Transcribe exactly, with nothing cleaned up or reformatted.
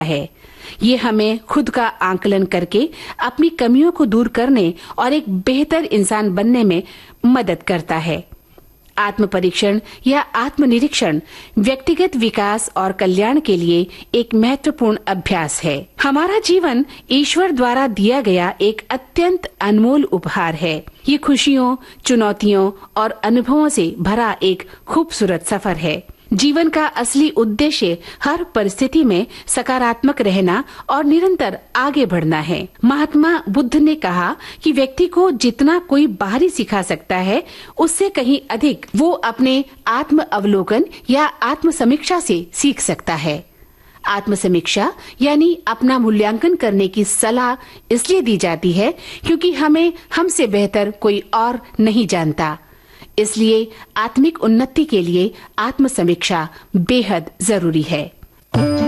है। ये हमें खुद का आंकलन करके अपनी कमियों को दूर करने और एक बेहतर इंसान बनने में मदद करता है। आत्म परीक्षण या आत्मनिरीक्षण व्यक्तिगत विकास और कल्याण के लिए एक महत्वपूर्ण अभ्यास है। हमारा जीवन ईश्वर द्वारा दिया गया एक अत्यंत अनमोल उपहार है। ये खुशियों, चुनौतियों और अनुभवों से भरा एक खूबसूरत सफर है। जीवन का असली उद्देश्य हर परिस्थिति में सकारात्मक रहना और निरंतर आगे बढ़ना है। महात्मा बुद्ध ने कहा कि व्यक्ति को जितना कोई बाहरी सिखा सकता है, उससे कहीं अधिक वो अपने आत्म अवलोकन या आत्म समीक्षा से सीख सकता है। आत्म समीक्षा यानी अपना मूल्यांकन करने की सलाह इसलिए दी जाती है क्योंकि हमें हमसे बेहतर कोई और नहीं जानता। इसलिए आत्मिक उन्नति के लिए आत्म समीक्षा बेहद जरूरी है।